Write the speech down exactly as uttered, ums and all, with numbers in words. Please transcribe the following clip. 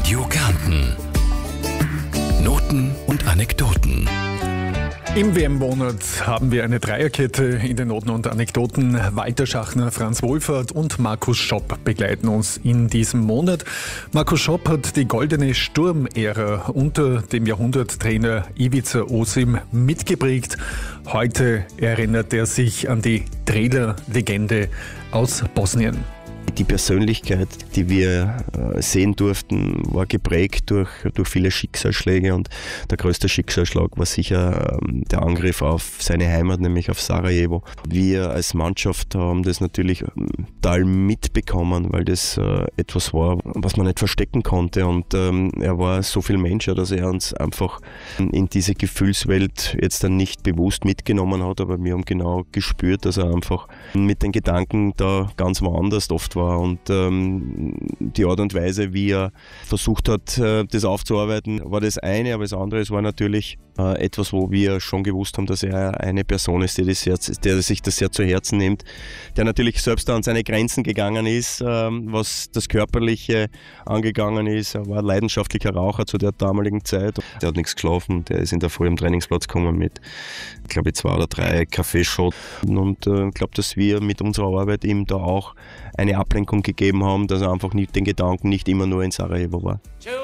Radio Kärnten. Noten und Anekdoten. Im W M-Monat haben wir eine Dreierkette in den Noten und Anekdoten. Walter Schachner, Franz Wohlfahrt und Markus Schopp begleiten uns in diesem Monat. Markus Schopp hat die goldene Sturm-Ära unter dem Jahrhunderttrainer Ivica Osim mitgeprägt. Heute erinnert er sich an die Trailer-Legende aus Bosnien. Die Persönlichkeit, die wir sehen durften, war geprägt durch, durch viele Schicksalsschläge, und der größte Schicksalsschlag war sicher der Angriff auf seine Heimat, nämlich auf Sarajevo. Wir als Mannschaft haben das natürlich total mitbekommen, weil das etwas war, was man nicht verstecken konnte, und er war so viel Mensch, dass er uns einfach in diese Gefühlswelt jetzt dann nicht bewusst mitgenommen hat, aber wir haben genau gespürt, dass er einfach mit den Gedanken da ganz woanders oft war. Und ähm, die Art und Weise, wie er versucht hat, äh, das aufzuarbeiten, war das eine, aber das andere, es war natürlich äh, etwas, wo wir schon gewusst haben, dass er eine Person ist, die das Herz, der sich das sehr zu Herzen nimmt, der natürlich selbst an seine Grenzen gegangen ist, äh, was das Körperliche angegangen ist. Er war ein leidenschaftlicher Raucher zu der damaligen Zeit. Der hat nichts geschlafen, der ist in der Früh am Trainingsplatz gekommen mit, ich glaube, zwei oder drei Kaffeeshots, und ich äh, glaube, dass wir mit unserer Arbeit ihm da auch eine Ablenkung gegeben haben, dass er einfach nicht den Gedanken nicht immer nur in Sarajevo war.